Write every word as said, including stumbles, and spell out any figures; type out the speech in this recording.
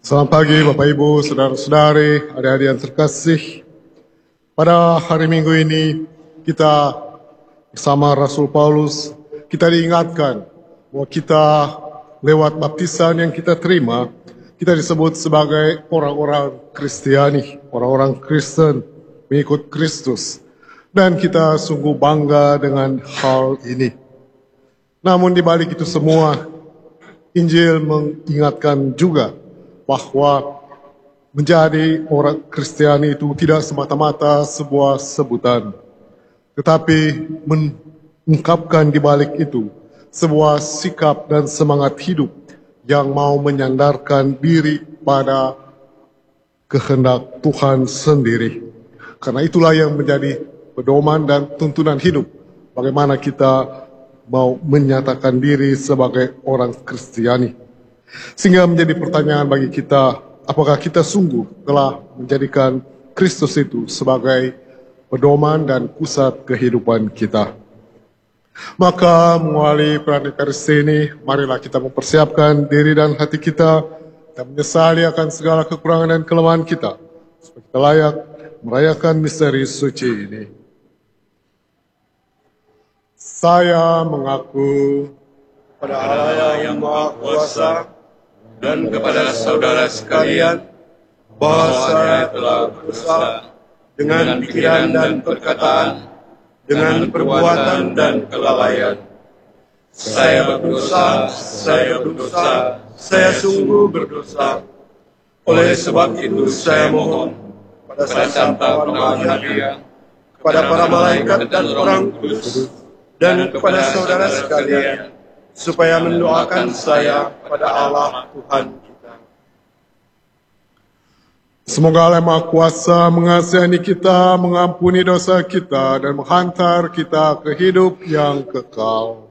Selamat pagi Bapak Ibu, saudara-saudari, adik-adik yang terkasih. Pada hari Minggu ini kita bersama Rasul Paulus, kita diingatkan bahwa kita lewat baptisan yang kita terima, kita disebut sebagai orang-orang Kristiani, orang-orang Kristen, mengikut Kristus. Dan kita sungguh bangga dengan hal ini. Namun di balik itu semua, Injil mengingatkan juga bahwa menjadi orang Kristiani itu tidak semata-mata sebuah sebutan, tetapi mengungkapkan di balik itu sebuah sikap dan semangat hidup yang mau menyandarkan diri pada kehendak Tuhan sendiri. Karena itulah yang menjadi pedoman dan tuntunan hidup, bagaimana kita mau menyatakan diri sebagai orang Kristiani. Sehingga menjadi pertanyaan bagi kita, apakah kita sungguh telah menjadikan Kristus itu sebagai pedoman dan pusat kehidupan kita. Maka melalui peran Ekaristi ini, marilah kita mempersiapkan diri dan hati kita dan menyesali akan segala kekurangan dan kelemahan kita, supaya kita layak merayakan misteri suci ini. Saya mengaku pada Allah yang Maha Kuasa dan kepada saudara sekalian bahwa saya telah berdosa dengan pikiran dan perkataan, dengan perbuatan dan kelalaian. Saya berdosa, saya berdosa, saya sungguh berdosa. Oleh sebab itu saya mohon pada Sang Maha, kepada para malaikat dan orang kudus, dan kepada saudara sekalian, supaya mendoakan saya pada Allah Tuhan kita. Semoga Allah Maha Kuasa mengasihani kita, mengampuni dosa kita, dan menghantar kita ke hidup yang kekal.